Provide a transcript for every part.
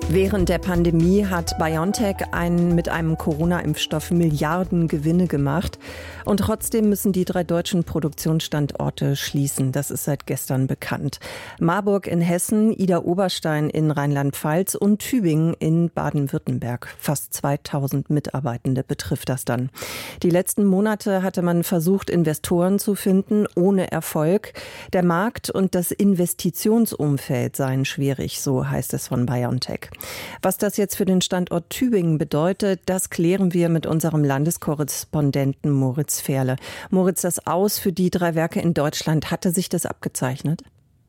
Während der Pandemie hat BioNTech mit einem Corona-Impfstoff Milliarden Gewinne gemacht. Und trotzdem müssen die 3 deutschen Produktionsstandorte schließen. Das ist seit gestern bekannt. Marburg in Hessen, Idar-Oberstein in Rheinland-Pfalz und Tübingen in Baden-Württemberg. Fast 2000 Mitarbeitende betrifft das dann. Die letzten Monate hatte man versucht, Investoren zu finden, ohne Erfolg. Der Markt und das Investitionsumfeld seien schwierig, so heißt es von BioNTech. Was das jetzt für den Standort Tübingen bedeutet, das klären wir mit unserem Landeskorrespondenten Moritz Ferle. Moritz, das Aus für die 3 Werke in Deutschland, hatte sich das abgezeichnet?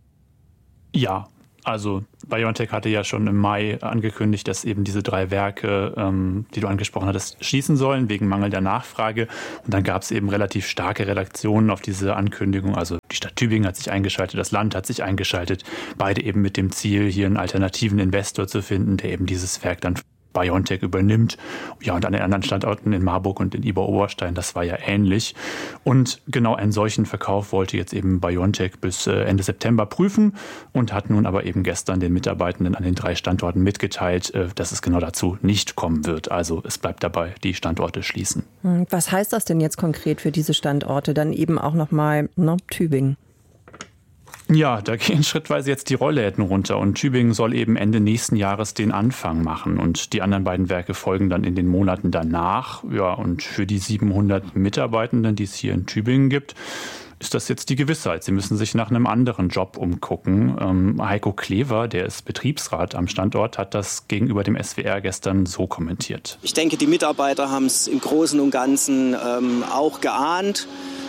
Ja, also BioNTech hatte ja schon im Mai angekündigt, dass eben diese 3 Werke, die du angesprochen hattest, schließen sollen, wegen mangelnder Nachfrage. Und dann gab es eben relativ starke Reaktionen auf diese Ankündigung. Also die Stadt Tübingen hat sich eingeschaltet, das Land hat sich eingeschaltet. Beide eben mit dem Ziel, hier einen alternativen Investor zu finden, der eben dieses Werk dann BioNTech übernimmt. Ja, und an den anderen Standorten in Marburg und in Idar-Oberstein, das war ja ähnlich. Und genau einen solchen Verkauf wollte jetzt eben BioNTech bis Ende September prüfen und hat nun aber eben gestern den Mitarbeitenden an den 3 Standorten mitgeteilt, dass es genau dazu nicht kommen wird. Also es bleibt dabei, die Standorte schließen. Was heißt das denn jetzt konkret für diese Standorte? Dann eben auch nochmal Tübingen. Ja, da gehen schrittweise jetzt die Rollläden runter und Tübingen soll eben Ende nächsten Jahres den Anfang machen und die anderen beiden Werke folgen dann in den Monaten danach. Ja, und für die 700 Mitarbeitenden, die es hier in Tübingen gibt, ist das jetzt die Gewissheit. Sie müssen sich nach einem anderen Job umgucken. Heiko Klever, der ist Betriebsrat am Standort, hat das gegenüber dem SWR gestern so kommentiert. Ich denke, die Mitarbeiter haben es im Großen und Ganzen auch geahnt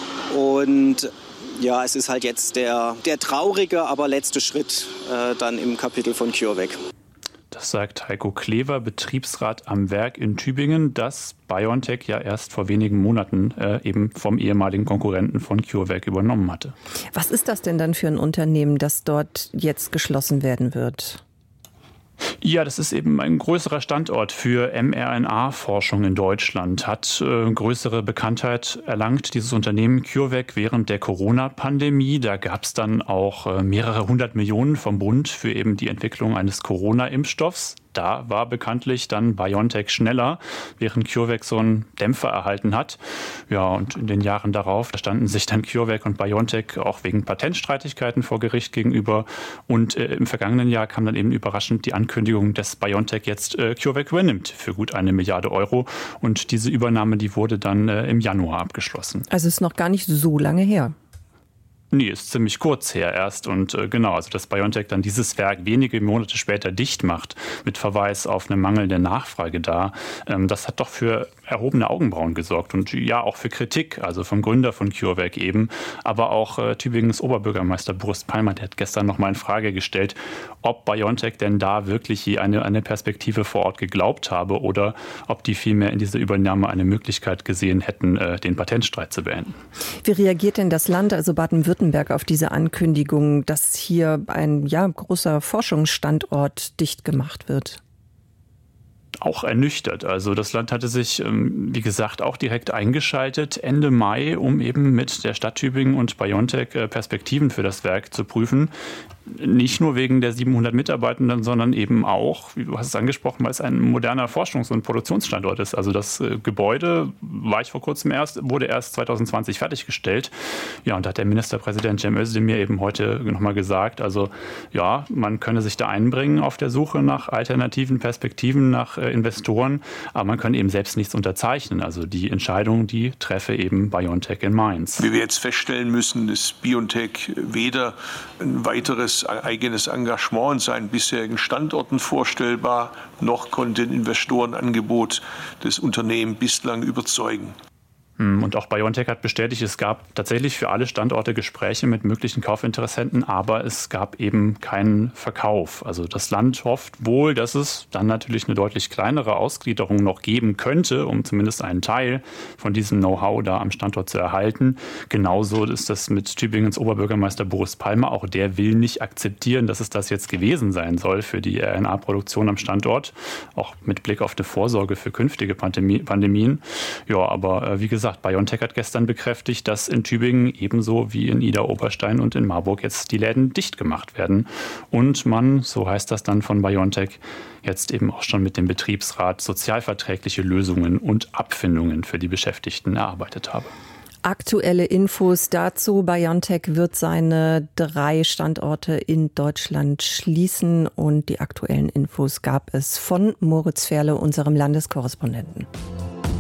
und ja, es ist halt jetzt der traurige, aber letzte Schritt dann im Kapitel von CureVac. Das sagt Heiko Klever, Betriebsrat am Werk in Tübingen, das BioNTech ja erst vor wenigen Monaten eben vom ehemaligen Konkurrenten von CureVac übernommen hatte. Was ist das denn dann für ein Unternehmen, das dort jetzt geschlossen werden wird? Ja, das ist eben ein größerer Standort für mRNA-Forschung in Deutschland. Hat größere Bekanntheit erlangt, dieses Unternehmen CureVac, während der Corona-Pandemie. Da gab es dann auch mehrere 100 Millionen vom Bund für eben die Entwicklung eines Corona-Impfstoffs. Da war bekanntlich dann BioNTech schneller, während CureVac so einen Dämpfer erhalten hat. Ja, und in den Jahren darauf, da standen sich dann CureVac und BioNTech auch wegen Patentstreitigkeiten vor Gericht gegenüber. Und im vergangenen Jahr kam dann eben überraschend die Ankündigung, dass BioNTech jetzt CureVac übernimmt für gut 1 Milliarde Euro. Und diese Übernahme, die wurde dann im Januar abgeschlossen. Also ist noch gar nicht so lange her. Nee, ist ziemlich kurz her erst und genau, also dass BioNTech dann dieses Werk wenige Monate später dicht macht, mit Verweis auf eine mangelnde Nachfrage da, das hat doch für erhobene Augenbrauen gesorgt und ja auch für Kritik, also vom Gründer von CureVac eben, aber auch Tübingens Oberbürgermeister Boris Palmer, der hat gestern nochmal in Frage gestellt, ob BioNTech denn da wirklich je eine Perspektive vor Ort geglaubt habe oder ob die vielmehr in dieser Übernahme eine Möglichkeit gesehen hätten, den Patentstreit zu beenden. Wie reagiert denn das Land, also Baden-Württemberg, auf diese Ankündigung, dass hier ein großer Forschungsstandort dicht gemacht wird? Auch ernüchtert. Also das Land hatte sich, wie gesagt, auch direkt eingeschaltet Ende Mai, um eben mit der Stadt Tübingen und BioNTech Perspektiven für das Werk zu prüfen. Nicht nur wegen der 700 Mitarbeitenden, sondern eben auch, wie du hast es angesprochen, weil es ein moderner Forschungs- und Produktionsstandort ist. Also das Gebäude wurde erst 2020 fertiggestellt. Ja, und da hat der Ministerpräsident Cem Özdemir eben heute nochmal gesagt, also ja, man könne sich da einbringen auf der Suche nach alternativen Perspektiven, nach Investoren, aber man kann eben selbst nichts unterzeichnen. Also die Entscheidung, die treffe eben BioNTech in Mainz. Wie wir jetzt feststellen müssen, ist BioNTech weder ein weiteres eigenes Engagement in seinen bisherigen Standorten vorstellbar, noch konnte ein Investorenangebot das Unternehmen bislang überzeugen. Und auch BioNTech hat bestätigt, es gab tatsächlich für alle Standorte Gespräche mit möglichen Kaufinteressenten, aber es gab eben keinen Verkauf. Also das Land hofft wohl, dass es dann natürlich eine deutlich kleinere Ausgliederung noch geben könnte, um zumindest einen Teil von diesem Know-how da am Standort zu erhalten. Genauso ist das mit Tübingens Oberbürgermeister Boris Palmer. Auch der will nicht akzeptieren, dass es das jetzt gewesen sein soll für die RNA-Produktion am Standort, auch mit Blick auf die Vorsorge für künftige Pandemien. Ja, aber wie gesagt, gesagt, BioNTech hat gestern bekräftigt, dass in Tübingen ebenso wie in Idar-Oberstein und in Marburg jetzt die Läden dicht gemacht werden. Und man, so heißt das dann von BioNTech, jetzt eben auch schon mit dem Betriebsrat sozialverträgliche Lösungen und Abfindungen für die Beschäftigten erarbeitet habe. Aktuelle Infos dazu. BioNTech wird seine 3 Standorte in Deutschland schließen und die aktuellen Infos gab es von Moritz Ferle, unserem Landeskorrespondenten.